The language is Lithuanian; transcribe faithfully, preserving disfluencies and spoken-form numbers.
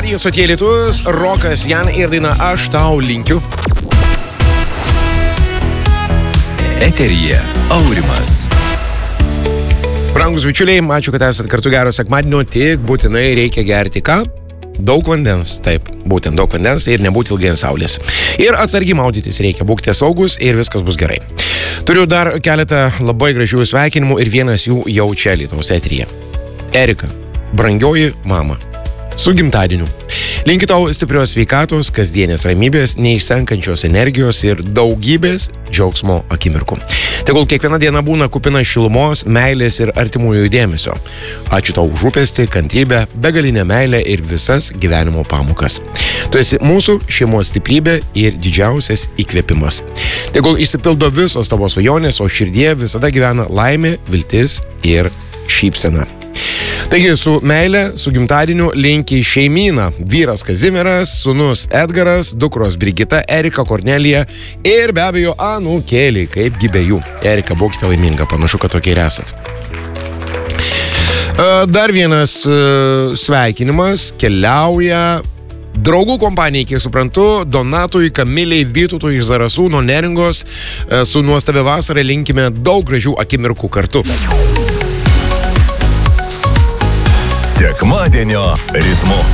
Radijas Stotyje Lietus, Rokas, Jan ir daina Aš tau linkiu. Eteryje Aurimas. Brangus bičiuliai, ačiū, kad esate kartu, gero sekmadienio, tik būtinai reikia gerti ką? Daug vandens, taip, būtent daug vandens ir nebūti ilgai ant saulės. Ir atsargiai maudytis reikia, būkite saugus ir viskas bus gerai. Turiu dar keletą labai gražių sveikinimų ir vienas jų jau čia Lietuvos eteryje. Erika, brangioji mama, su gimtadieniu. Linkiu tau stiprios sveikatos, kasdienės ramybės, neišsenkančios energijos ir daugybės džiaugsmo akimirkų. Tegul kiekviena diena būna kupina šilumos, meilės ir artimųjų dėmesio. Ačiū tau už rūpestį, kantrybę, begalinę meilę ir visas gyvenimo pamokas. Tu esi mūsų šeimos stiprybė ir didžiausias įkvėpimas. Tegul išsipildo visos tavo svajonės, o širdie visada gyvena laimė, viltis ir šypsena. Taigi su meile, su gimtadieniu linki šeimyna, vyras Kazimieras, sūnus Edgaras, dukros Brigita, Erika, Kornelija ir be abejo anūkėliai, kaip gibė jų. Erika, būkite laiminga, panašu, kad tokie ir esat. Dar vienas sveikinimas keliauja draugų kompanijai, kiek suprantu, Donatui, Kamiliai, Vytautui iš Zarasų, nuo Neringos. Su nuostabia vasara linkime daug gražių akimirkų kartu. Sekmadienio ritmu.